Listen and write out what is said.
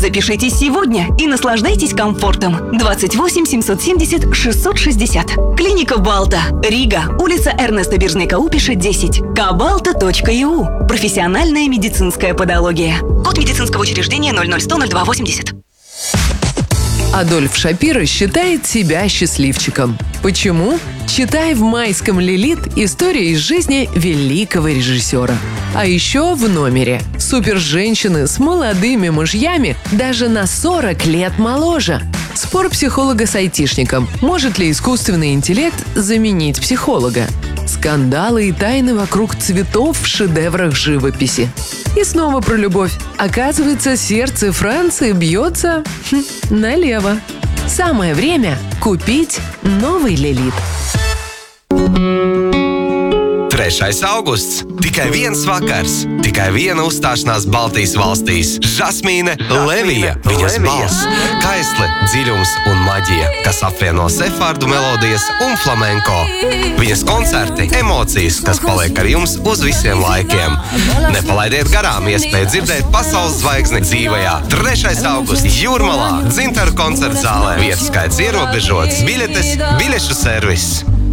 Запишитесь сегодня и наслаждайтесь комфортом. 28 770 660. Клиника Балта. Рига. Улица Эрнеста Биржника-Упиша, 10. Kabalta.eu. Профессиональная медицинская подология. Код медицинского учреждения 001000280. Адольф Шапиро считает себя счастливчиком. Почему? Читай в майском «Лилит» история из жизни великого режиссера. А еще в номере суперженщины с молодыми мужьями даже на 40 лет моложе. Спор психолога с айтишником. Может ли искусственный интеллект заменить психолога? Скандалы и тайны вокруг цветов в шедеврах живописи. И снова про любовь. Оказывается, сердце Франции бьется налево. Самое время купить новый «Лилит». 3. augusts. Tikai viens vakars, tikai viena uzstāšanās Baltijas valstīs. Žasmīne Levija, viņas balss, kaisle, dziļums un maģija, kas apvieno sefārdu melodijas un flamenko. Viņas koncerti, emocijas, kas paliek ar jums uz visiem laikiem. Nepalaidiet garām iespēju dzirdēt pasaules zvaigzni dzīvajā. 3. augusts Jūrmalā, Dzintaru koncerta zālē. Vietu skaits ierobežots, biļetes, biļešu servis.